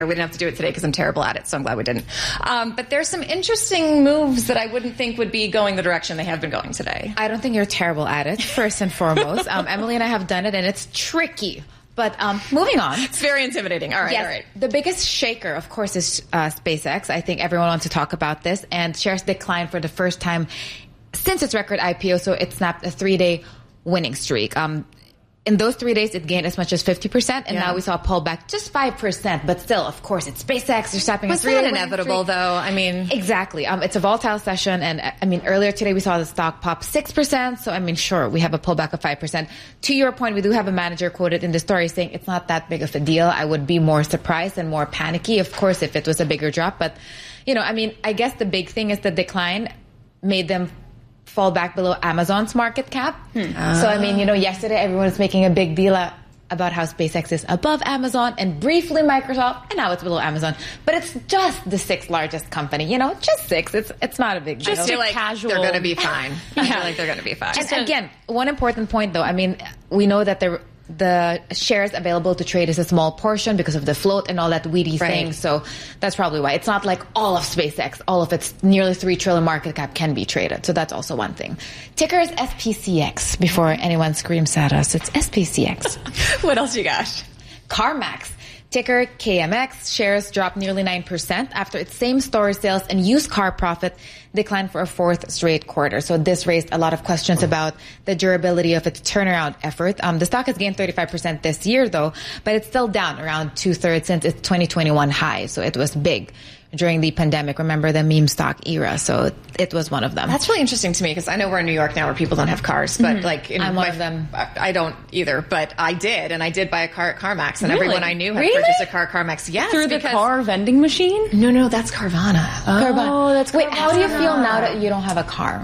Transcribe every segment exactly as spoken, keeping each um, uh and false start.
We didn't have to do it today because I'm terrible at it, so I'm glad we didn't. Um, but there's some interesting moves that I wouldn't think would be going the direction they have been going today. I don't think you're terrible at it, first and foremost. um, Emily and I have done it, and it's tricky. But um, moving on. It's very intimidating. All right, yes, all right. The biggest shaker, of course, is uh, SpaceX. I think everyone wants to talk about this. And shares declined for the first time since its record I P O, so it snapped a three-day winning streak. Um, In those three days, it gained as much as fifty percent, and yeah. now we saw a pullback just five percent. But still, of course, it's SpaceX. They're snapping a three-day winning streak. Was that inevitable, though? I mean... Exactly. Um, it's a volatile session, and I mean, earlier today we saw the stock pop six percent. So, I mean, sure, we have a pullback of five percent. To your point, we do have a manager quoted in the story saying it's not that big of a deal. I would be more surprised and more panicky, of course, if it was a bigger drop. But, you know, I mean, I guess the big thing is the decline made them fall back below Amazon's market cap. Hmm. Uh. So, I mean, you know, yesterday everyone was making a big deal uh, about how SpaceX is above Amazon and briefly Microsoft, and now it's below Amazon. But it's just the sixth largest company, you know, just six. It's it's not a big deal. Just like casual. They're going to be fine. yeah. I feel like they're going to be fine. And again, one important point, though, I mean, we know that the the shares available to trade is a small portion because of the float and all that weedy right. thing. So that's probably why. It's not like all of SpaceX, all of its nearly three trillion market cap can be traded. So that's also one thing. Ticker is S P C X. Before anyone screams at us, it's S P C X. What else you got? CarMax. Ticker K M X. Shares dropped nearly nine percent after its same-store sales and used car profit declined for a fourth straight quarter. So this raised a lot of questions about the durability of its turnaround effort. Um, the stock has gained thirty-five percent this year, though, but it's still down around two-thirds since its twenty twenty-one high. So it was big during the pandemic. Remember the meme stock era? So it was one of them. That's really interesting to me because I know we're in New York now where people don't have cars, but mm-hmm. like in I'm my, one of them. I don't either, but I did, and I did buy a car at CarMax, and really? everyone I knew had really? purchased a car at CarMax. Yes, through the car vending machine. No, no, that's Carvana. Oh, Carvana. That's wait. Carvana. How do you feel now that you don't have a car?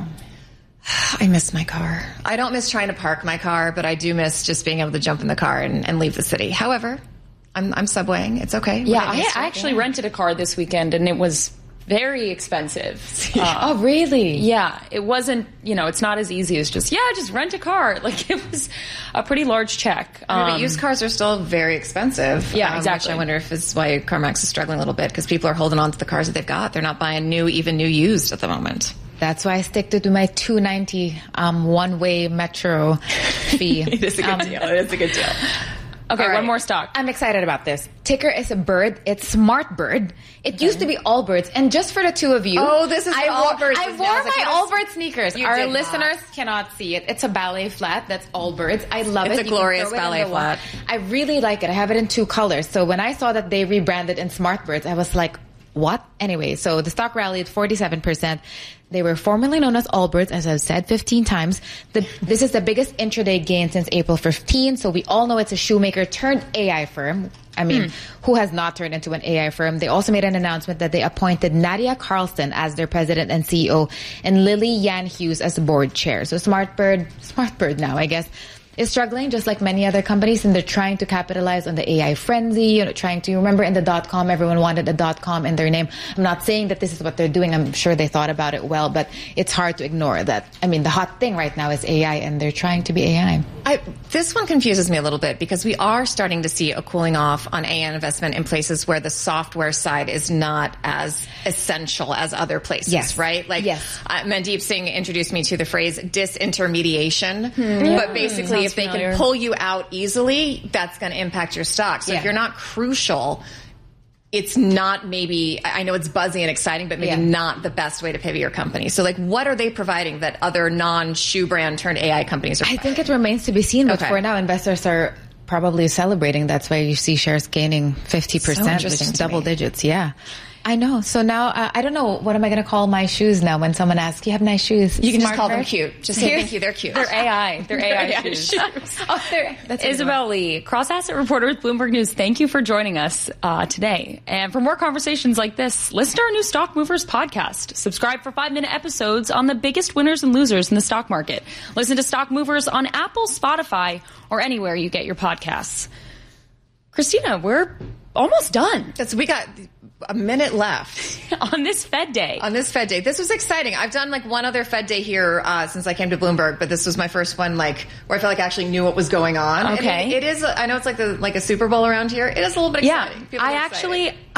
I miss my car. I don't miss trying to park my car, but I do miss just being able to jump in the car and, and leave the city. However, I'm, I'm subwaying. It's okay. Yeah, I, I actually yeah. rented a car this weekend, and it was very expensive. Uh, oh, really? Yeah. It wasn't, you know, it's not as easy as just, yeah, just rent a car. Like, it was a pretty large check. I mean, um, but used cars are still very expensive. Yeah, um, exactly. Which I wonder if is why CarMax is struggling a little bit, because people are holding on to the cars that they've got. They're not buying new, even new used at the moment. That's why I stick to do my two ninety um, one-way metro fee. It is a good um, deal. It is a good deal. Okay, right. one more stock. I'm excited about this. Ticker is a bird. It's Smartbird. It okay. used to be Allbirds. And just for the two of you. Oh, this is I Allbirds. I wore my Allbirds sneakers. You Our did listeners not. cannot see it. It's a ballet flat. That's Allbirds. I love it's it. It's a you glorious ballet flat. I really like it. I have it in two colors. So when I saw that they rebranded in Smartbirds, I was like, what? Anyway, so the stock rallied forty-seven percent. They were formerly known as Allbirds, as I've said fifteen times. The, this is the biggest intraday gain since April fifteenth. So we all know it's a shoemaker turned A I firm. I mean, mm. who has not turned into an A I firm? They also made an announcement that they appointed Nadia Carlson as their president and C E O and Lily Yan Hughes as board chair. So Smartbird, Smartbird now, I guess, is struggling just like many other companies, and they're trying to capitalize on the A I frenzy, you know, trying to, remember in the dot-com, everyone wanted a dot-com in their name. I'm not saying that this is what they're doing. I'm sure they thought about it well, but it's hard to ignore that. I mean, the hot thing right now is A I, and they're trying to be A I. I, this one confuses me a little bit because we are starting to see a cooling off on A I investment in places where the software side is not as essential as other places, yes. right? Like, yes. uh, Mandeep Singh introduced me to the phrase disintermediation, hmm. but basically if they familiar. can pull you out easily, that's going to impact your stock. So yeah. if you're not crucial, it's not maybe, I know it's buzzy and exciting, but maybe yeah. not the best way to pivot your company. So like, what are they providing that other non-shoe brand turned A I companies are providing? I think it remains to be seen, but okay. for now, investors are probably celebrating. That's why you see shares gaining fifty percent, so which is double me. digits. Yeah. I know. So now, uh, I don't know, what am I going to call my shoes now when someone asks, you have nice shoes? You can Smart just call bird? them cute. Just say thank you, they're cute. They're A I. They're A I, they're shoes. A I shoes. Oh, they're, that's Isabel Lee, cross-asset reporter with Bloomberg News. Thank you for joining us uh, today. And for more conversations like this, listen to our new Stock Movers podcast. Subscribe for five-minute episodes on the biggest winners and losers in the stock market. Listen to Stock Movers on Apple, Spotify, or anywhere you get your podcasts. Christina, we're almost done. That's, we got a minute left. On this Fed day. On this Fed day. This was exciting. I've done like one other Fed day here uh, since I came to Bloomberg, but this was my first one like where I felt like I actually knew what was going on. Okay. And it, it is, I know it's like the like a Super Bowl around here. It is a little bit exciting. Yeah. I actually...